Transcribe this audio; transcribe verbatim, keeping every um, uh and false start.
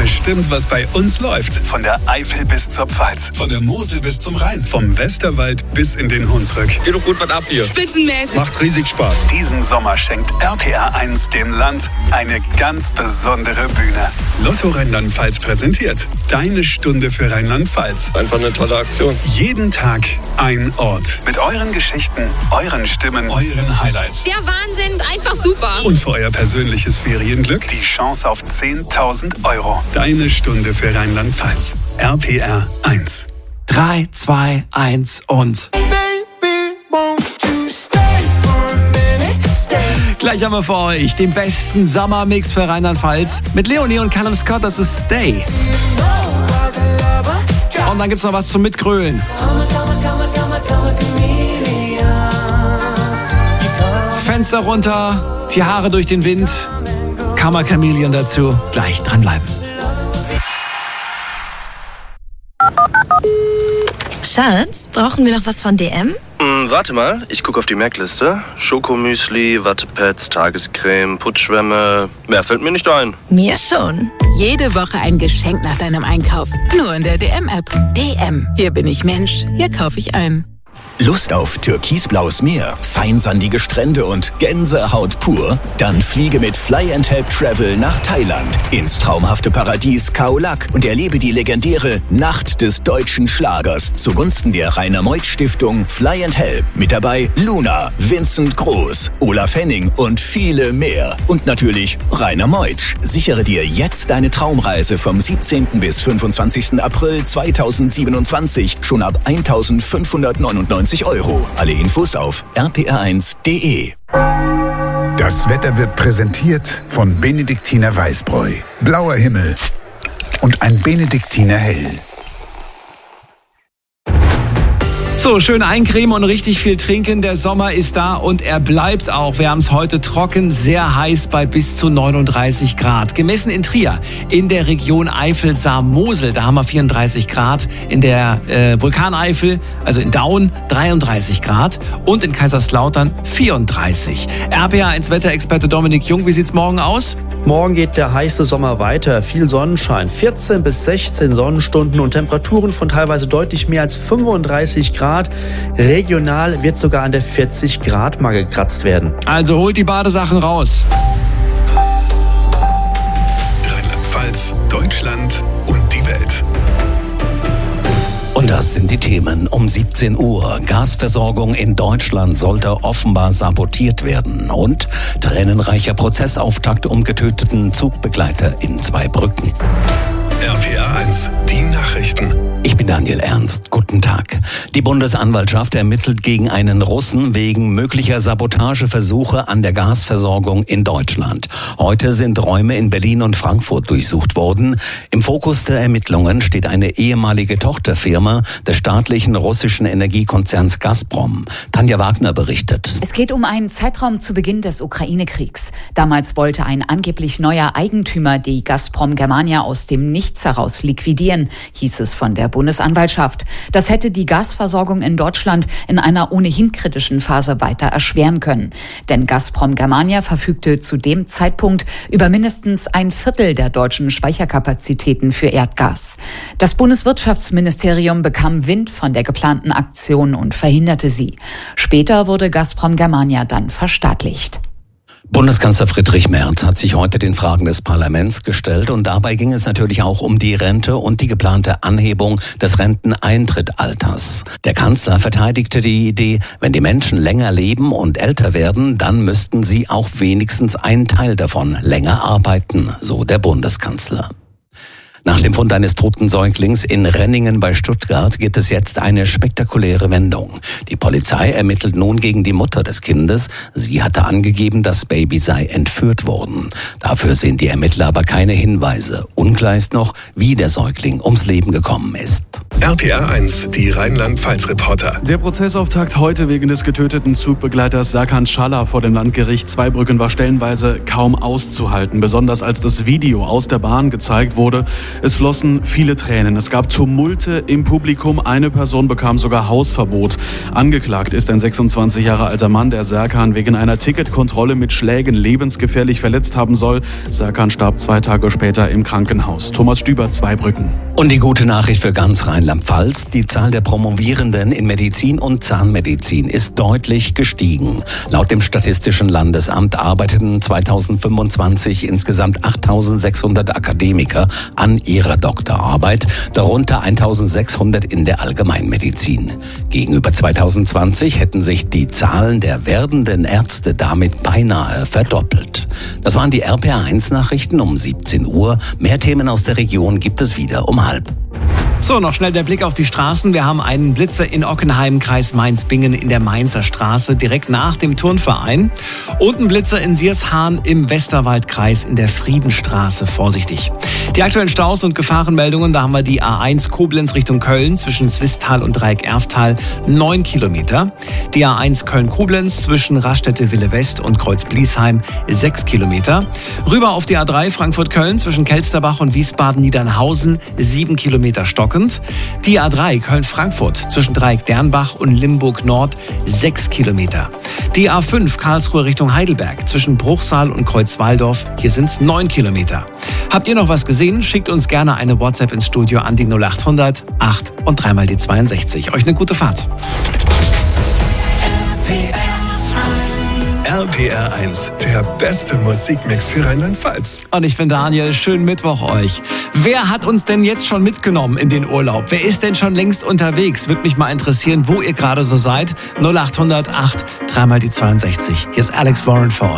bestimmt, was bei uns läuft. Von der Eifel bis zur Pfalz. Von der Mosel bis zum Rhein. Vom Westerwald bis in den Hunsrück. Geht doch gut was ab hier. Spitzenmäßig. Macht riesig Spaß. Diesen Sommer schenkt R P R eins dem Land eine ganz besondere Bühne. Lotto Rheinland-Pfalz präsentiert Deine Stunde für Rheinland-Pfalz. Einfach eine tolle Aktion. Jeden Tag ein Ort. Mit euren Geschichten, euren Stimmen, euren Highlights. Der Wahnsinn, einfach super. Und für euer persönliches Ferienglück die Chance auf zehntausend Euro. Deine Stunde für Rheinland-Pfalz. R P R eins. drei, zwei, eins und... Gleich haben wir für euch den besten Sommermix für Rheinland-Pfalz mit Leonie und Callum Scott, das ist Stay. Und dann gibt's noch was zum Mitgrölen. Fenster runter, die Haare durch den Wind, Karma Chameleon dazu. Gleich dranbleiben. Schatz, brauchen wir noch was von D M? Hm, warte mal, ich gucke auf die Merkliste. Schokomüsli, Wattepads, Tagescreme, Putzschwämme. Mehr fällt mir nicht ein. Mir schon. Jede Woche ein Geschenk nach deinem Einkauf. Nur in der D M-App. D M. Hier bin ich Mensch. Hier kaufe ich ein. Lust auf türkisblaues Meer, feinsandige Strände und Gänsehaut pur? Dann fliege mit Fly and Help Travel nach Thailand ins traumhafte Paradies Khao Lak und erlebe die legendäre Nacht des deutschen Schlagers zugunsten der Rainer Meuth Stiftung Fly and Help. Mit dabei Luna, Vincent Groß, Olaf Henning und viele mehr. Und natürlich Rainer Meuth. Sichere dir jetzt deine Traumreise vom siebzehnten bis fünfundzwanzigsten April zweitausendsiebenundzwanzig schon ab eintausendfünfhundertneunundneunzig Euro. Alle Infos auf r p r eins punkt d e. Das Wetter wird präsentiert von Benediktiner Weißbräu. Blauer Himmel und ein Benediktiner Hell. So, schön eincremen und richtig viel trinken. Der Sommer ist da und er bleibt auch. Wir haben es heute trocken, sehr heiß bei bis zu neununddreißig Grad. Gemessen in Trier, in der Region Eifel-Saar-Mosel, da haben wir vierunddreißig Grad. In der äh, Vulkaneifel, also in Daun, dreiunddreißig Grad. Und in Kaiserslautern vierunddreißig. R P R eins Wetterexperte Dominik Jung, wie sieht's morgen aus? Morgen geht der heiße Sommer weiter. Viel Sonnenschein, vierzehn bis sechzehn Sonnenstunden und Temperaturen von teilweise deutlich mehr als fünfunddreißig Grad. Regional wird sogar an der vierzig Grad Marke gekratzt werden. Also holt die Badesachen raus. Rheinland-Pfalz, Deutschland und die Welt. Und das sind die Themen um siebzehn Uhr. Gasversorgung in Deutschland sollte offenbar sabotiert werden. Und tränenreicher Prozessauftakt um getöteten Zugbegleiter in Zweibrücken. R P R eins, die Nachrichten. Ich bin Daniel Ernst. Guten Tag. Die Bundesanwaltschaft ermittelt gegen einen Russen wegen möglicher Sabotageversuche an der Gasversorgung in Deutschland. Heute sind Räume in Berlin und Frankfurt durchsucht worden. Im Fokus der Ermittlungen steht eine ehemalige Tochterfirma des staatlichen russischen Energiekonzerns Gazprom. Tanja Wagner berichtet. Es geht um einen Zeitraum zu Beginn des Ukraine-Kriegs. Damals wollte ein angeblich neuer Eigentümer die Gazprom Germania aus dem Nichts heraus liquidieren, hieß es von der Bundesanwaltschaft. Das hätte die Gasversorgung in Deutschland in einer ohnehin kritischen Phase weiter erschweren können. Denn Gazprom Germania verfügte zu dem Zeitpunkt über mindestens ein Viertel der deutschen Speicherkapazitäten für Erdgas. Das Bundeswirtschaftsministerium bekam Wind von der geplanten Aktion und verhinderte sie. Später wurde Gazprom Germania dann verstaatlicht. Bundeskanzler Friedrich Merz hat sich heute den Fragen des Parlaments gestellt und dabei ging es natürlich auch um die Rente und die geplante Anhebung des Renteneintrittsalters. Der Kanzler verteidigte die Idee, wenn die Menschen länger leben und älter werden, dann müssten sie auch wenigstens einen Teil davon länger arbeiten, so der Bundeskanzler. Nach dem Fund eines toten Säuglings in Renningen bei Stuttgart gibt es jetzt eine spektakuläre Wendung. Die Polizei ermittelt nun gegen die Mutter des Kindes. Sie hatte angegeben, das Baby sei entführt worden. Dafür sehen die Ermittler aber keine Hinweise. Unklar ist noch, wie der Säugling ums Leben gekommen ist. R P R eins, die Rheinland-Pfalz-Reporter. Der Prozessauftakt heute wegen des getöteten Zugbegleiters Serkan Schaller vor dem Landgericht Zweibrücken war stellenweise kaum auszuhalten. Besonders als das Video aus der Bahn gezeigt wurde. Es flossen viele Tränen. Es gab Tumulte im Publikum. Eine Person bekam sogar Hausverbot. Angeklagt ist ein sechsundzwanzig Jahre alter Mann, der Serkan wegen einer Ticketkontrolle mit Schlägen lebensgefährlich verletzt haben soll. Serkan starb zwei Tage später im Krankenhaus. Thomas Stüber, Zweibrücken. Und die gute Nachricht für ganz Rheinland-Pfalz: Die Zahl der Promovierenden in Medizin und Zahnmedizin ist deutlich gestiegen. Laut dem Statistischen Landesamt arbeiteten zweitausendfünfundzwanzig insgesamt achttausendsechshundert Akademiker an ihrer Doktorarbeit, darunter eintausendsechshundert in der Allgemeinmedizin. Gegenüber zweitausendzwanzig hätten sich die Zahlen der werdenden Ärzte damit beinahe verdoppelt. Das waren die R P R eins Nachrichten um siebzehn Uhr. Mehr Themen aus der Region gibt es wieder um halb. So, noch schnell der Blick auf die Straßen. Wir haben einen Blitzer in Ockenheim, Kreis Mainz-Bingen in der Mainzer Straße, direkt nach dem Turnverein. Und einen Blitzer in Siershahn im Westerwaldkreis in der Friedenstraße. Vorsichtig. Die aktuellen Staus und Gefahrenmeldungen, da haben wir die A eins Koblenz Richtung Köln zwischen Swisttal und Dreieck-Erftal, neun Kilometer. Die A eins Köln-Koblenz zwischen Raststätte-Wille-West und Kreuz-Bliesheim, sechs Kilometer. Rüber auf die A drei Frankfurt-Köln zwischen Kelsterbach und Wiesbaden-Niedernhausen, sieben Kilometer stockend. Die A drei Köln-Frankfurt zwischen Dreieck-Dernbach und Limburg-Nord, sechs Kilometer. Die A fünf Karlsruhe Richtung Heidelberg zwischen Bruchsal und Kreuzwaldorf, hier sind es neun Kilometer. Habt ihr noch was gesehen? Schickt uns gerne eine WhatsApp ins Studio an die null achthundert acht und dreimal die zweiundsechzig. Euch eine gute Fahrt. R P R eins, der beste Musikmix für Rheinland-Pfalz. Und ich bin Daniel, schönen Mittwoch euch. Wer hat uns denn jetzt schon mitgenommen in den Urlaub? Wer ist denn schon längst unterwegs? Würde mich mal interessieren, wo ihr gerade so seid. null achthundert acht, dreimal die zweiundsechzig. Hier ist Alex Warren für euch.